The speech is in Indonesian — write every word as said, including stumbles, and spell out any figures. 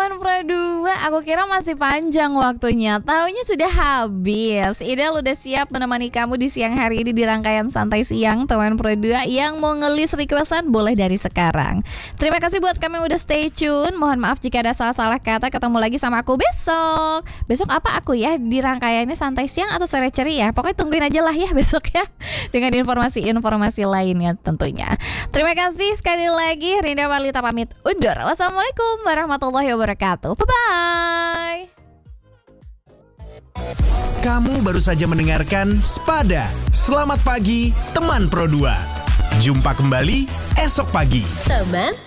teman Pro dua, aku kira masih panjang waktunya. Taunya sudah habis. Idel udah siap menemani kamu di siang hari ini di rangkaian Santai Siang teman Pro dua. Yang mau ngelis requestan boleh dari sekarang. Terima kasih buat kamu yang udah stay tune. Mohon maaf jika ada salah-salah kata. Ketemu lagi sama aku besok. Besok apa aku ya di rangkaiannya Santai Siang atau Sore Ceria? Pokoknya tungguin aja lah ya besok ya, dengan informasi-informasi lainnya tentunya. Terima kasih sekali lagi. Rinda Marlita pamit undur. Wassalamualaikum warahmatullahi wabarakatuh. Bye-bye. Kamu baru saja mendengarkan Spada. Selamat pagi, teman Pro dua. Jumpa kembali esok pagi. Teman